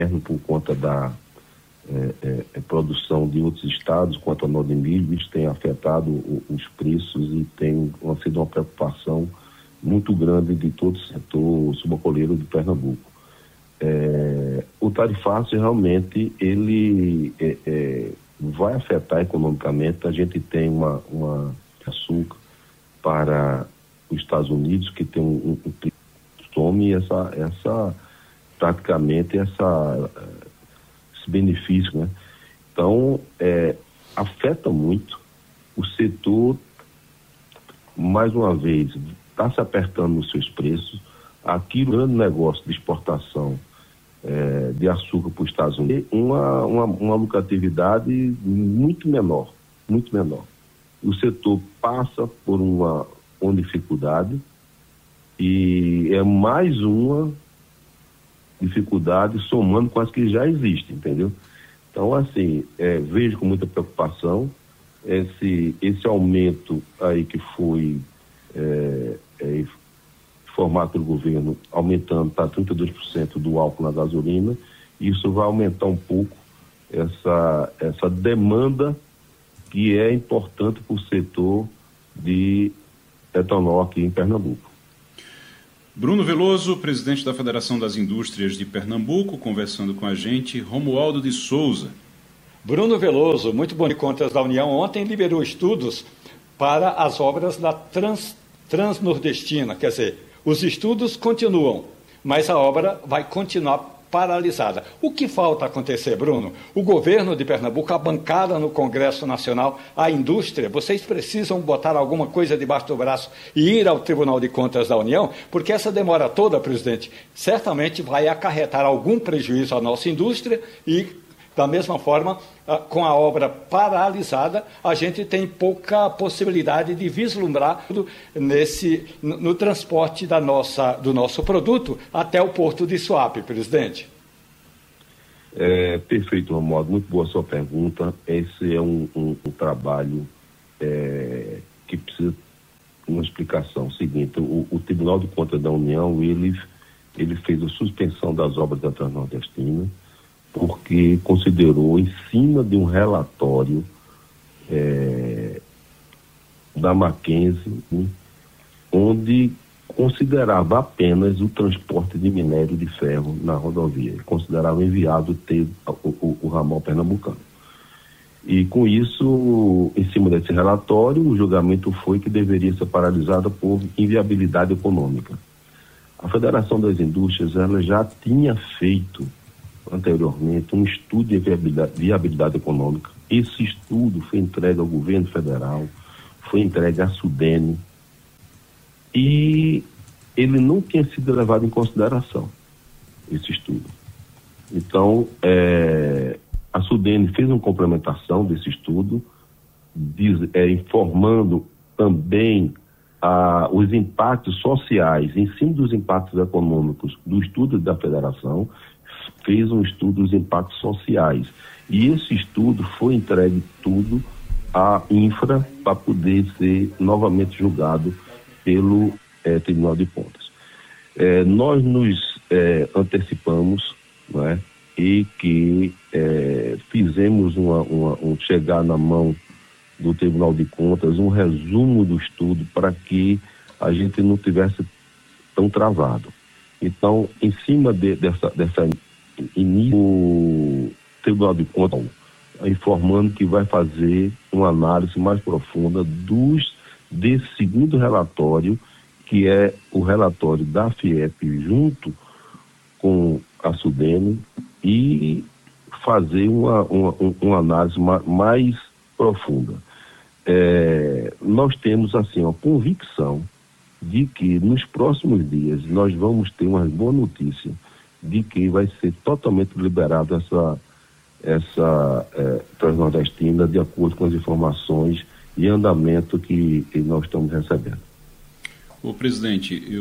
por conta da produção de outros estados, quanto ao nó de milho, isso tem afetado os preços e tem sido uma preocupação muito grande de todo o setor subacoleiro de Pernambuco. O tarifácio realmente ele vai afetar economicamente. A gente tem uma açúcar para os Estados Unidos que tem um tome praticamente esse benefício, né? Então afeta muito o setor. Mais uma vez está se apertando nos seus preços. Aqui o grande negócio de exportação de açúcar para os Estados Unidos, uma lucratividade muito menor. O setor passa por uma dificuldade e é mais uma dificuldade somando com as que já existem, entendeu? Então, assim, vejo com muita preocupação esse aumento aí que foi formado pelo governo, aumentando para 32% do álcool na gasolina. Isso vai aumentar um pouco essa demanda que é importante para o setor de etanol aqui em Pernambuco. Bruno Veloso, presidente da Federação das Indústrias de Pernambuco, conversando com a gente. Romualdo de Souza. Bruno Veloso, muito bom de Contas da União, ontem liberou estudos para as obras da Transnordestina, quer dizer, os estudos continuam, mas a obra vai continuar paralisada. O que falta acontecer, Bruno? O governo de Pernambuco, a bancada no Congresso Nacional, a indústria, vocês precisam botar alguma coisa debaixo do braço e ir ao Tribunal de Contas da União, porque essa demora toda, presidente, certamente vai acarretar algum prejuízo à nossa indústria e, da mesma forma, com a obra paralisada, a gente tem pouca possibilidade de vislumbrar no transporte do nosso produto até o porto de Suape, presidente. Perfeito, Romualdo. Muito boa a sua pergunta. Esse é um trabalho que precisa de uma explicação. O seguinte, o Tribunal de Contas da União, ele fez a suspensão das obras da Transnordestina, porque considerou, em cima de um relatório da Mackenzie, onde considerava apenas o transporte de minério de ferro na rodovia, considerava inviável ter o ramal pernambucano. E com isso, em cima desse relatório, o julgamento foi que deveria ser paralisada por inviabilidade econômica. A Federação das Indústrias, ela já tinha feito anteriormente um estudo de viabilidade econômica. Esse estudo foi entregue ao governo federal, foi entregue à Sudene, e ele não tinha sido levado em consideração, esse estudo. Então, a Sudene fez uma complementação desse estudo, informando também os impactos sociais, em cima dos impactos econômicos do estudo da federação, fez um estudo dos impactos sociais. E esse estudo foi entregue tudo à Infra para poder ser novamente julgado pelo Tribunal de Contas. Nós nos antecipamos, né, e que fizemos chegar na mão do Tribunal de Contas um resumo do estudo para que a gente não tivesse tão travado. Então, em cima dessa início, o Tribunal de Contas informando que vai fazer uma análise mais profunda desse segundo relatório, que é o relatório da FIEP junto com a Sudene, e fazer uma análise mais profunda. Nós temos assim uma convicção de que nos próximos dias nós vamos ter uma boa notícia de que vai ser totalmente liberada essa Transnordestina, de acordo com as informações e andamento que nós estamos recebendo. Ô, presidente,